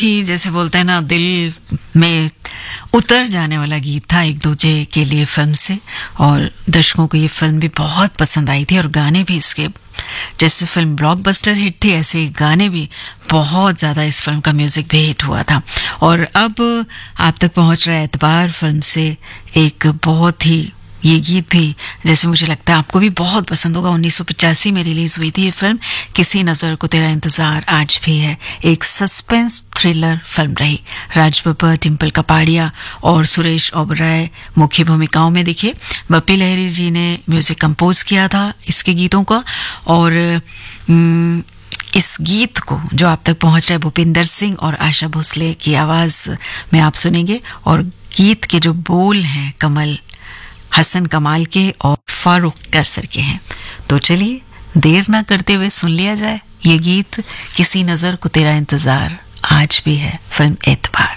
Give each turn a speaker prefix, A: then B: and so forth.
A: कि जैसे बोलते हैं ना, दिल में उतर जाने वाला गीत था एक दूजे के लिए फिल्म से। और दर्शकों को ये फिल्म भी बहुत पसंद आई थी और गाने भी इसके, जैसे फिल्म ब्लॉकबस्टर हिट थी ऐसे गाने भी बहुत ज़्यादा, इस फिल्म का म्यूजिक भी हिट हुआ था। और अब आप तक पहुंच रहा है एतबार फिल्म से एक बहुत ही, ये गीत भी जैसे मुझे लगता है आपको भी बहुत पसंद होगा। 1985 में रिलीज हुई थी ये फिल्म, किसी नजर को तेरा इंतजार आज भी है। एक सस्पेंस थ्रिलर फिल्म रही। राज बब्बर, डिम्पल कपाड़िया और सुरेश ओबराय मुख्य भूमिकाओं में दिखे। बप्पी लहरी जी ने म्यूजिक कंपोज किया था इसके गीतों का। और इस गीत को जो आप तक पहुंच रहा है भूपिंदर सिंह और आशा भोसले की आवाज में आप सुनेंगे। और गीत के जो बोल हैं कमल हसन कमाल के और फारूक कैसर के हैं। तो चलिए देर ना करते हुए सुन लिया जाए ये गीत, किसी नजर को तेरा इंतजार आज भी है, फिल्म एतबार।